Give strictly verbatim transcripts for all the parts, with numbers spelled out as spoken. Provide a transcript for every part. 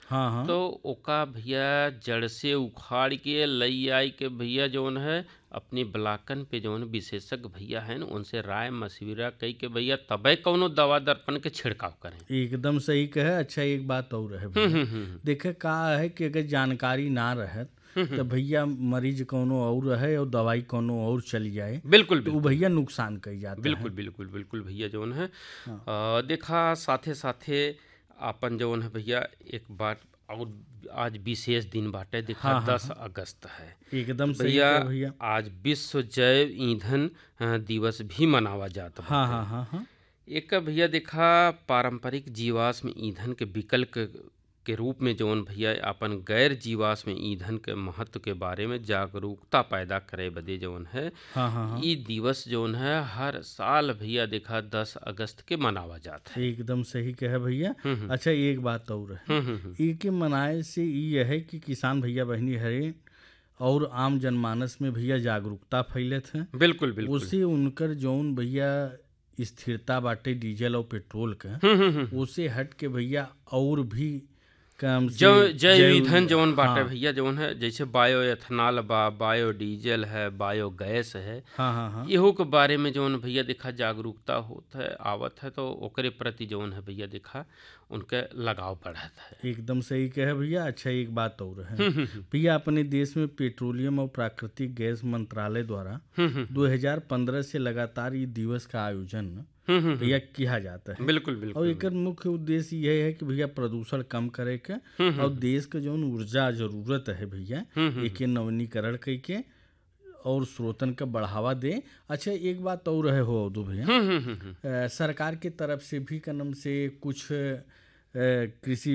हाँ हाँ। तो ओका भैया जड़ से उखाड़ के लई आई के भैया जौन है अपनी ब्लाकन पे जौन विशेषज्ञ भैया हैं उनसे राय मशविरा कई के भैया तबे कौनो दवा दर्पण के छिड़काव करें। एकदम सही कहे। अच्छा, एक बात और है हम्म भैया, हम्म हम्म देखे का है कि अगर जानकारी ना रहे हम्म, तो हम्म, भैया मरीज कोनो और है और दवाई कोनो और चली जाए बिल्कुल तो वो बिल्कुल भैया नुकसान कर जाता बिल्कुल है। बिल्कुल बिल्कुल भैया जौन है हाँ अ, देखा साथे साथे आपन जौन है भैया एक बात और आज विशेष दिन बाटे देखा हाँ हाँ दस हाँ, अगस्त है। एकदम तो सही भैया कहे भैया। आज विश्व जैव ईंधन अ, दिवस भी मनावा जात हाँ बाटे। हाँ हाँ हाँ। एक भैया देखा पारंपरिक जीवाश्म ईंधन के विकल्प के, के रूप में जौन भैया अपन गैर जीवाश्म ईंधन के महत्व के बारे में जागरूकता पैदा करे बदे जौन है हाँ हाँ हाँ, ई दिवस जौन है हर साल भैया देखा दस अगस्त के मनावा जाता है। एकदम सही कहे भैया। हम्म हम्म अच्छा, एक बात और है, हम्म हम्म, हम्म, ई के मनाए से ये है कि किसान भैया बहनी हरे और आम जनमानस में भैया जागरूकता फैलत है। बिल्कुल बिल्कुल उसे उनकर जौन भैया स्थिरता बाटे डीजल और पेट्रोल का, हम्म हम्म हम्म हम्म। उसे हट के भैया और भी काम से जैव जैव ईंधन जैव, जौन बाटे हाँ भैया जौन है जैसे बायो एथनॉल बा बायोडीजल है बायोगैस है हाँ हाँ हाँ, इहो के बारे में जौन भैया देखा जागरूकता होत है आवत है तो ओकरे प्रति जौन है भैया देखा उनके लगाव बढ़त है। एकदम सही कहे भैया। अच्छा, एक बात और है हम्म हम्म भैया, अपने देश में पेट्रोलियम और प्राकृतिक गैस मंत्रालय द्वारा हम्म हम्म दो हज़ार पंद्रह से लगातार ये दिवस का आयोजन हम्म हम्म, भैया हम्म, किया जाता है। बिल्कुल और बिल्कुल एक मुख्य उद्देश्य यह है कि भैया प्रदूषण कम करे के हम्म हम्म और देश के जौन ऊर्जा जरूरत है भैया हम्म हम्म एके नवीनीकरण कई के और स्रोतन का बढ़ावा दे। अच्छा, एक बात और है हो दो भैया, हम्म हम्म हम्म, हम्म, अ, सरकार के तरफ से भी कनम से कुछ अ, कृषि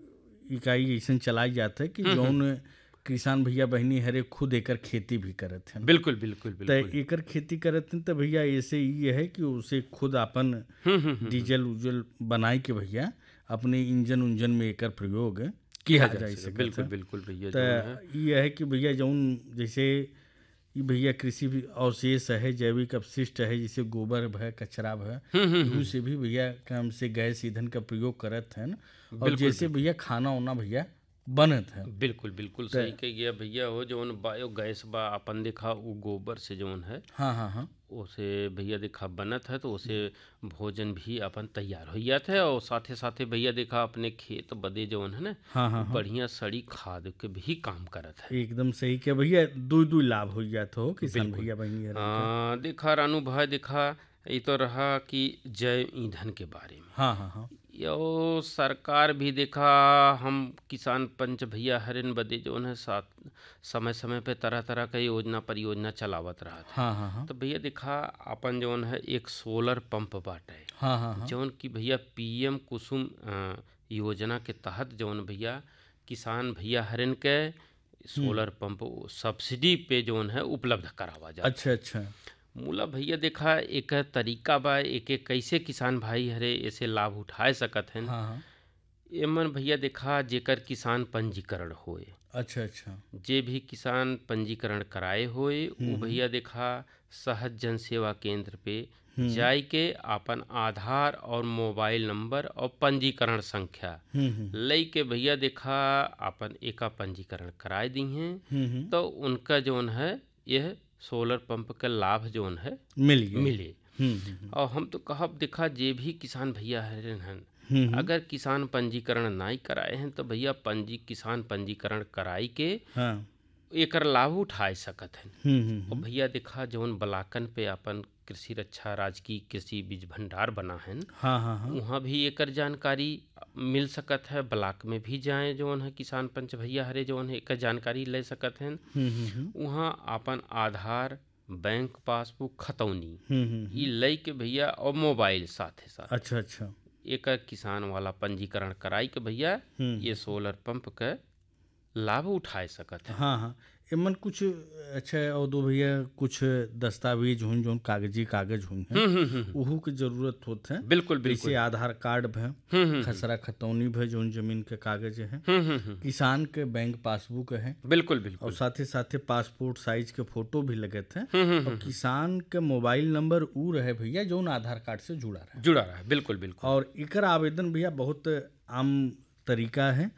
इकाई ऐसा चलाई जाता है कि हम्म, हम्म, जौन किसान भैया बहनी हरे खुद एकर खेती भी करत हैं। बिल्कुल बिल्कुल तो बिल्कुल एकर खेती करत हैं तो भैया ऐसे ये है कि उसे खुद अपन हम्म हम्म हम्म, हम्म, डीजल उजल बनाए के भैया अपने इंजन उंजन में एकर प्रयोग किया किया जा जा सके सकत बिल्कुल है। बिल्कुल भैया जौन है तो ये है कि भैया जौन जैसे ये भैया कृषि भी अवशेष है, जैविक अपशिष्ट है, जैसे गोबर है, कचरा है, हम्म हम्म इहू हम्म, से भी भैया काम से गैस ईंधन का प्रयोग करत हैं और बिल्कुल जैसे बिल्कुल भैया खाना वाना भैया बनत है। बिल्कुल बिल्कुल तो सही कह गया भैया हो जौन बायोगैस बा अपन देखा वो गोबर से जौन है हाँ हाँ हाँ, उसे भैया देखा बनत है तो उसे भोजन भी अपन तैयार हो जाता है और साथे साथे भैया देखा अपने खेत बदे जौन है ना हाँ हाँ वो हाँ, बढ़िया सड़ी खाद के भी काम करत है। एकदम सही क्या भैया, दू दू लाभ हो जाता हो किसान बिल्कुल भैया बहनी हरे का। आ, देखा रानू भाई देखा ये तो रहा कि जैव ईंधन के बारे में हाँ हाँ हाँ यो सरकार भी देखा हम किसान पंच भैया हरिन बदे जो है साथ समय समय पे तरह तरह का योजना परियोजना चलावत रहा था। हाँ हाँ हाँ तो भैया देखा अपन जौन है एक सोलर पंप बाटे हाँ हाँ हाँ, जौन की भैया पीएम कुसुम अ, योजना के तहत जौन भैया किसान भैया हरिन के हम्म, सोलर पंप सब्सिडी पे जौन है उपलब्ध करावा जाता अच्छा है। अच्छा, मूला भैया देखा एक तरीका बा एक एक कैसे किसान भाई हरे ऐसे लाभ उठाए सकत हैं। हाँ हाँ, एमन भैया देखा जेकर किसान पंजीकरण होए अच्छा अच्छा, जे भी किसान पंजीकरण कराए होए हम्म वो हम्म भैया देखा सहज जन सेवा केंद्र पे हम्म जाई के अपन आधार और मोबाइल नंबर और पंजीकरण संख्या हम्म हम्म लई के भैया देखा अपन एका पंजीकरण कराए दी हैं हम्म हम्म, तो उनका जौन है यह सोलर पंप का लाभ जौन है मिल गए। मिले। हम्म हम्म और हम तो कहब देखा जे भी किसान भैया हरन हन हम्म हम्म, अगर किसान पंजीकरण नहीं कराए हैं तो भैया पंजी किसान पंजीकरण कराई के हाँ, एकर लाभ उठाए सकत हैं। हम्म हम्म और हम्म, भैया देखा जौन बलाकन पे अपन कृषि रक्षा राजकीय कृषि बीज भंडार बना है हाँ हाँ हाँ, वहाँ भी एकर जानकारी मिल सकत है। ब्लॉक में भी जाएं जौन है किसान पंच भैया हरे जौन है एकर जानकारी ले सकत हैं। हम्म हम्म हम्म वहाँ अपन आधार बैंक पासबुक खतौनी हम्म हम्म ई हम्म, लई के भैया और मोबाइल साथे साथे अच्छा अच्छा, एकर किसान वाला पंजीकरण कराई के भैया हम्म ये हम्म, सोलर पंप के लाभ उठाए सकत हैं। हाँ हाँ, इमन कुछ अच्छा और दो भैया कुछ दस्तावेज हुन जो कागजी कागज हुन हैं हम्म हम्म हम्म उहू के जरूरत होत है। बिल्कुल जैसे बिल्कुल आधार कार्ड है, हम्म हम्म हम्म खसरा खतौनी है, जो जमीन के कागज है, हम्म हम्म हम्म, किसान के बैंक पासबुक है बिल्कुल और बिल्कुल साथ ही साथ पासपोर्ट साइज के फोटो भी लगे थे हम्म हम्म और हम्म, किसान के मोबाइल नंबर ऊ रहे भैया जो आधार कार्ड से जुड़ा रहे। जुड़ा रहा है बिल्कुल बिल्कुल और एकर आवेदन भैया बहुत आम तरीका है